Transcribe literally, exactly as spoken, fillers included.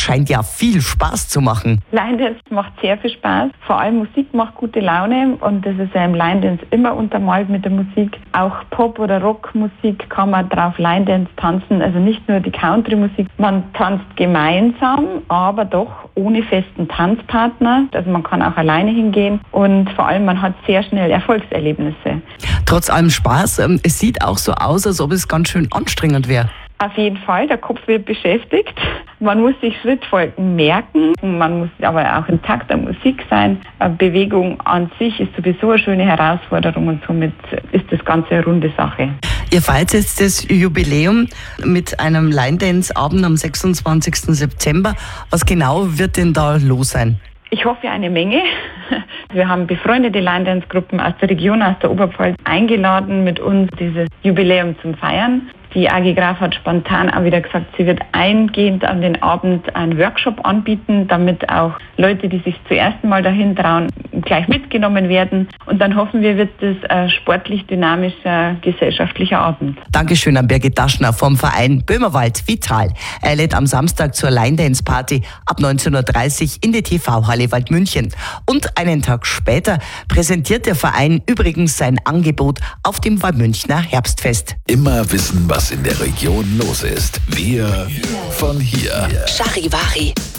scheint ja viel Spaß zu machen. Line Dance macht sehr viel Spaß. Vor allem Musik macht gute Laune und das ist ja im Line Dance immer untermalt mit der Musik. Auch Pop- oder Rockmusik kann man drauf Line Dance tanzen, also nicht nur die Country-Musik. Man tanzt gemeinsam, aber doch ohne festen Tanzpartner. Also man kann auch alleine hingehen und vor allem man hat sehr schnell Erfolgserlebnisse. Trotz allem Spaß, es sieht auch so aus, als ob es ganz schön anstrengend wäre. Auf jeden Fall, der Kopf wird beschäftigt. Man muss sich Schrittfolgen merken, man muss aber auch im Takt der Musik sein. Bewegung an sich ist sowieso eine schöne Herausforderung und somit ist das Ganze eine runde Sache. Ihr feiert jetzt das Jubiläum mit einem Line-Dance-Abend am sechsundzwanzigsten September. Was genau wird denn da los sein? Ich hoffe eine Menge. Wir haben befreundete Line-Dance-Gruppen aus der Region, aus der Oberpfalz eingeladen, mit uns dieses Jubiläum zu feiern. Die A G Graf hat spontan auch wieder gesagt, sie wird eingehend an den Abend einen Workshop anbieten, damit auch Leute, die sich zum ersten Mal dahin trauen, gleich mitgenommen werden. Und dann hoffen wir, wird das ein sportlich dynamischer, gesellschaftlicher Abend. Dankeschön an Birgit Daschner vom Verein Böhmerwald Vital. Er lädt am Samstag zur Line-Dance-Party ab neunzehn Uhr dreißig in der T V-Halle Waldmünchen. Und einen Tag später präsentiert der Verein übrigens sein Angebot auf dem Waldmünchner Herbstfest. Immer wissen, was in der Region los ist. Wir von hier. Charivari.